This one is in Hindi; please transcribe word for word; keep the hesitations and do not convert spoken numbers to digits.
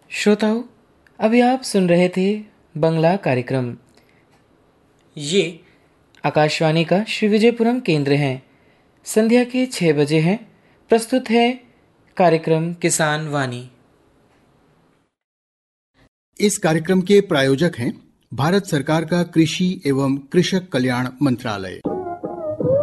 श्रोताओं, अभी आप सुन रहे थे बंगला कार्यक्रम। ये आकाशवाणी का श्री विजयपुरम केंद्र है। संध्या के छः बजे हैं। प्रस्तुत है कार्यक्रम किसान वाणी। इस कार्यक्रम के प्रायोजक हैं भारत सरकार का कृषि एवं कृषक कल्याण मंत्रालय।